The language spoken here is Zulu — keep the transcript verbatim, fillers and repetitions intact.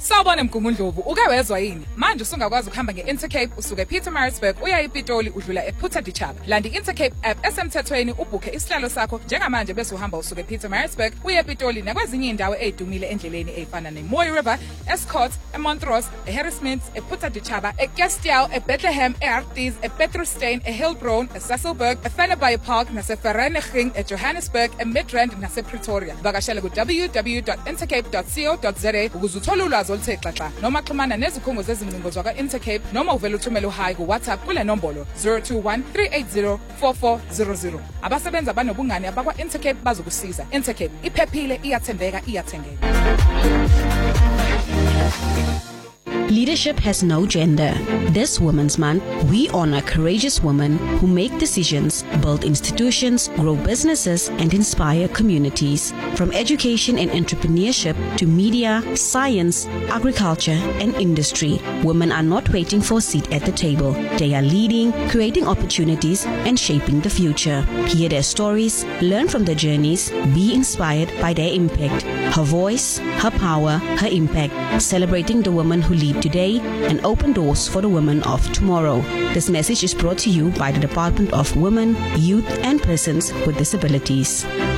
Sawubona Mgungundlovu, uke wezwa yini? Manje usungakwazi ukuhamba nge-Intercape usuke ePietermaritzburg uya ePitoli udlula ePhuta Dicharra. Landa i-Intercape app esemthethweni ubhuke isihlalo sakho njengamanje bese uhamba usuke ePietermaritzburg uye ePitoli nakwezinye indawo ezidumile endleleni ezifana neMooi River, Escort, eMontrose, eHarrismith, ePhuta Dicharra, eKestell, eBethlehem, eHarties, ePetrusstein, eHillbron, eSasolburg, eFennebaai Park naseVereniging, eJohannesburg, eMidrand nasePretoria. Vakashela ku w w w dot intercape dot co dot za ukuze uthole ulwazi oluthe xaxa noma xhumana nezikhungo zezingcingo zakwa-Intercape noma uvele uthumele uhayi ku-WhatsApp kule nombolo zero two one three eight zero four four zero zero. Abasebenzi abanobungane abakwa-Intercape bazokusiza. Intercape iphephile, iyathembeka, iyathengeka. Leadership has no gender. This Women's Month, we honor courageous women who make decisions, build institutions, grow businesses, and inspire communities. From education and entrepreneurship to media, science, agriculture, and industry, women are not waiting for a seat at the table. They are leading, creating opportunities, and shaping the future. Hear their stories, learn from their journeys, be inspired by their impact. Her voice, her power, her impact, celebrating the women who lead today and open doors for the women of tomorrow. This message is brought to you by the Department of Women, Youth and Persons with Disabilities.